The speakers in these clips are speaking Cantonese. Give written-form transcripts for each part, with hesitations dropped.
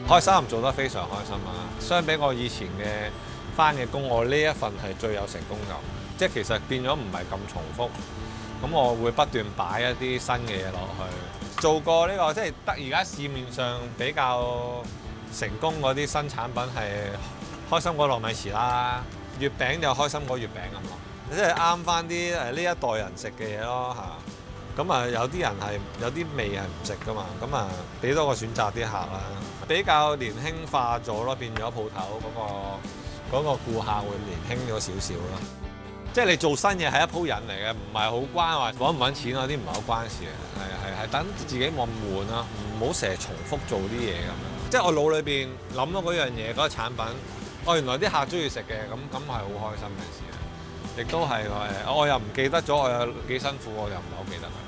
開心做得非常開心啊！相比我以前嘅返嘅工，我呢一份係最有成功感，即係其實變咗唔係咁重複。咁我會不斷擺一啲新嘅嘢落去。做過呢個即係得而家市面上比較成功嗰啲新產品係開心果糯米糍啦，月餅就開心果月餅咁咯，即係啱翻啲呢一代人食嘅嘢咯嚇。咁啊有啲人係有啲味係唔食噶嘛，咁啊俾多個選擇啲客啦，比較年輕化咗咯，變咗鋪頭嗰個顧客會年輕咗少少咯。即係你做新嘢係一鋪人嚟嘅，唔係好關話揾唔揾錢嗰啲唔係好關事嘅，係等自己冇咁悶啦，唔好成日重複做啲嘢咁樣。即係我腦裏邊諗到嗰樣嘢嗰個產品，原來啲客中意食嘅，咁係好開心嘅事啊！亦都係我又唔記得咗我有幾辛苦，我又唔係好記得。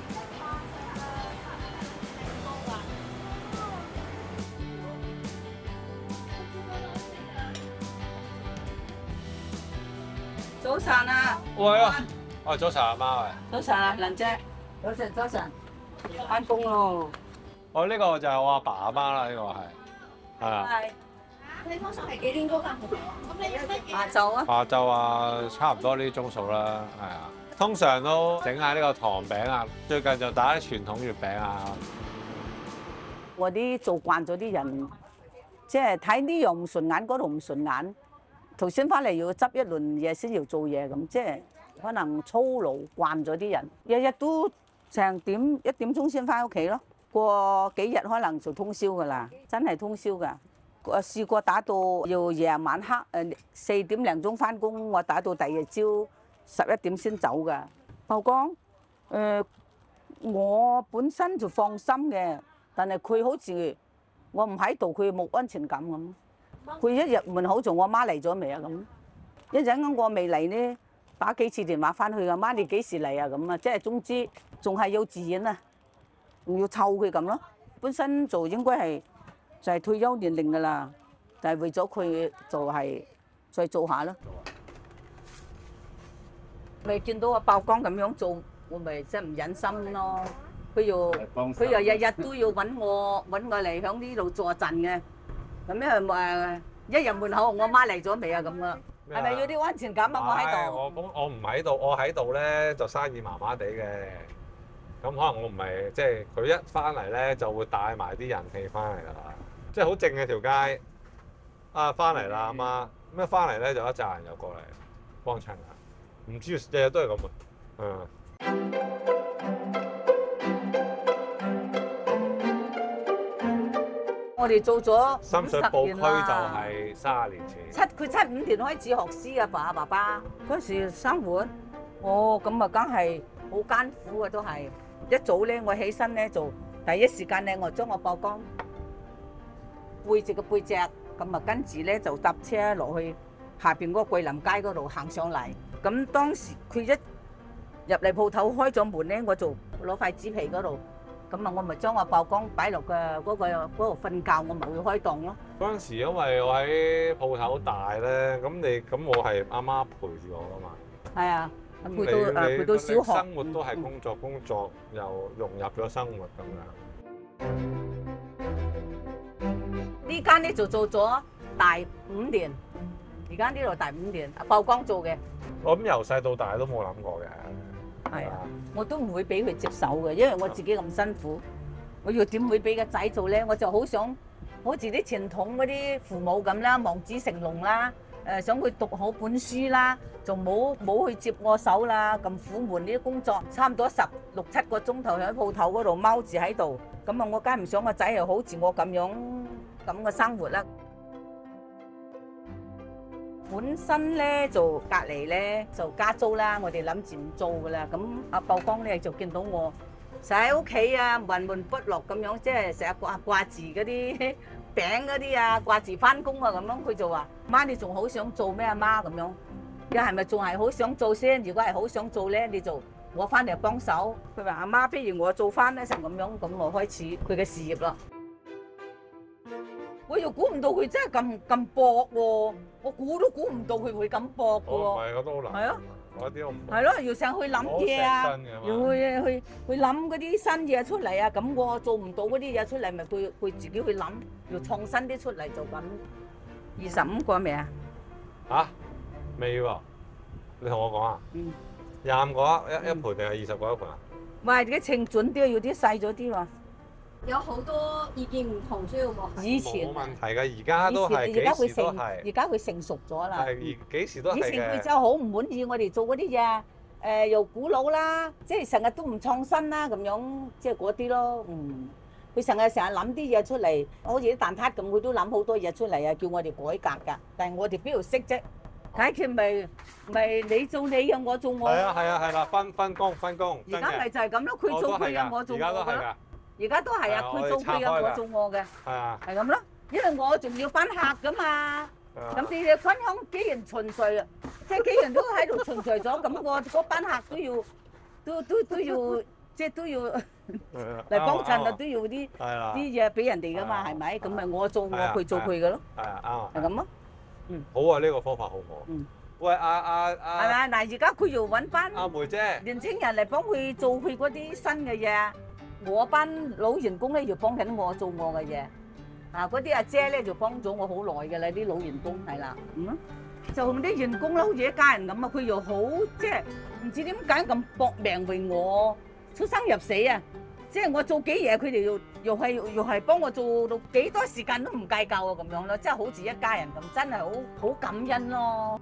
早晨啊！ 喂啊！早晨阿媽喂。 早晨啊，蘭姐。早晨，早晨。翻工咯。 呢個就係我阿爸阿媽啦，呢個係啊。 係。 你通常係幾點鐘㗎？咁你下晝啊？ 下晝啊，差唔多呢啲鐘數啦，係啊。通常都整下呢個糖餅啊，最近就打啲傳統月餅啊。 我啲做慣咗啲人，即係睇呢樣唔順眼，嗰度唔順眼。頭先翻嚟要執一輪嘢先要做嘢咁，即係可能操勞慣咗啲人，日日都成1點鐘先翻屋企咯。過幾日可能就通宵㗎啦，真係通宵㗎。我試過打到要夜晚黑4點零鐘翻工，我打到第二朝11點先走㗎。曝光我本身就放心嘅，但係佢好似我唔喺度，佢冇安全感咁。佢一入門口做我媽嚟咗未啊咁，一陣間我未嚟呢，打幾次電話翻去啊，媽你幾時嚟啊咁啊，即係總之仲係幼稚園啊，仲要湊佢咁咯。本身做應該係就係退休年齡㗎啦，但係為咗佢就係再做下咯。咪見到阿爆光咁樣做，我咪真係唔忍心咯。佢又日日都要揾我嚟響呢度坐陣嘅。咁樣一入門口，我媽嚟咗未啊？咁啊，係咪要啲安全感啊？我喺度。 我唔喺度，我喺度咧就生意麻麻地嘅。咁可能我唔係即係佢一翻嚟咧就會帶埋啲人氣翻嚟㗎啦。即係好靜嘅條街。啊，翻嚟啦阿媽，咁一翻嚟咧就一紮人又過嚟幫襯啊。唔知日日都係咁啊。 我哋做咗深水埗區就係30年前。 佢75年開始學師啊，爸爸嗰時生活，咁啊，梗係好艱苦啊，都係一早咧，我起身咧就第一時間咧，我將我曝光背脊嘅背脊，咁啊跟住咧就搭車落去下邊嗰個桂林街嗰度行上嚟。咁當時佢一入嚟鋪頭開咗門咧，我就攞塊紙皮嗰度。咁啊，我咪將我曝光擺落嘅嗰度瞓覺，我咪會開檔咯。 嗰陣時因為我喺鋪頭大咧，咁我係阿媽陪住我噶嘛。係啊，陪到小學。生活都係工作又融入咗生活咁樣。 呢間咧就做咗大5年，而家呢度大5年，曝光做嘅。 我咁由細到大都冇諗過嘅。 係啊，我都唔會俾佢接手嘅，因為我自己咁辛苦，我要點會俾個仔做咧？我就好想好似啲傳統嗰啲父母咁啦，望子成龍啦，想佢讀好本書啦，就冇去接我手啦，咁苦悶呢啲工作，差唔多16、7個鐘頭喺鋪頭嗰度踎住喺度，咁啊，我梗係唔想個仔又好似我咁樣咁嘅生活啦。本身咧就隔離咧就加租啦，我哋諗住唔做噶啦。咁阿曝光咧就見到我成日喺屋企啊，悶悶不樂咁樣，即係成日掛住嗰啲餅嗰啲啊，掛住翻工啊咁樣。佢就話：媽，你仲好想做咩啊媽？咁樣，你係咪仲係好想做先？如果係好想做咧，你就我翻嚟幫手。佢話：阿媽，不如我做翻咧，成咁樣，咁我開始佢嘅事業啦。我又估唔到佢真係咁搏喎！我估都估唔到佢會咁搏嘅喎。 唔係，我都好難。 係啊， 嗰啲我唔係咯，要成日去諗嘢啊，要去諗嗰啲新嘢出嚟啊，咁我做唔到嗰啲嘢出嚟，咪佢自己去諗，要創新啲出嚟就咁。25個未啊？ 嚇未喎？你同我講啊？ 嗯。 25個一盤定係20個一盤啊？ 唔係啲稱準啲，要啲細咗啲喎。 有好多意見唔同，需要磨合。 以前冇問題嘅，而家都係幾時都係。 而家佢成熟咗啦。 係幾時都係以前佢就好唔滿意我哋做嗰啲嘢，又古老啦，即係成日都唔創新啦，咁樣即係嗰啲咯。佢成日諗啲嘢出嚟，好似啲蛋撻咁，佢都諗好多嘢出嚟啊，叫我哋改革㗎。但係我哋邊度識啫？解決咪你做你嘅，我做我。 係啊，係啦，分工。 而家咪就係咁咯，佢做佢嘅，我做我嘅咯。而家都係啊，佢做佢嘅，我做我嘅。 係啊。係咁咯，因為我仲要班客噶嘛。咁你哋分享幾人循序啊？即係幾人都喺度循序咗，咁我嗰班客都要，即係都要嚟幫襯啊，都要啲嘢俾人哋噶嘛，係咪？咁咪我做我，佢做佢嘅咯。 係啊，啱啊。 係咁咯。 好啊，呢個方法好好。喂， 係咪？嗱，而家佢要揾班阿梅姐年青人嚟幫佢做佢嗰啲新嘅嘢。我班老員工咧要幫緊我做我嘅嘢，嗰啲阿姐咧就幫咗我好耐嘅啦，啲老員工係啦，就啲員工咧好似一家人咁啊，佢又好即係唔知點解咁搏命為我出生入死啊！即係我做幾嘢，佢哋又係幫我做到幾多時間都唔計夠啊咁樣咯，即係好似一家人咁，真係好感恩咯。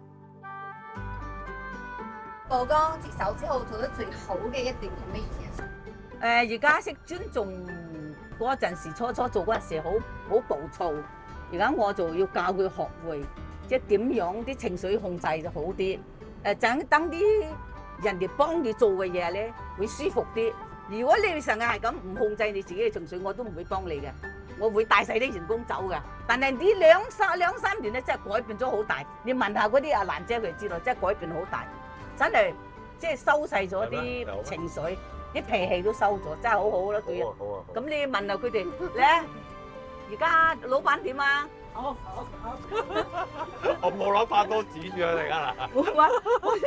曝光接手之後做得最好嘅一段係乜嘢？ 而家識尊重嗰陣時，初做嗰陣時好暴躁。而家我就要教佢學會，即係點樣啲情緒控制就好啲。等啲人哋幫你做嘅嘢咧，會舒服啲。如果你成日係咁唔控制你自己嘅情緒，我都唔會幫你嘅。我會帶晒啲員工走㗎。但係呢兩三年咧，真係改變咗好大。你問下嗰啲阿蘭姐，佢知道，真係改變好大，真係即係收細咗啲情緒。啲脾氣都收咗，真係好好啦佢。 好啊。 咁你問下佢哋咧，而家老闆點啊？ 我冇諗法多指住佢哋㗎啦。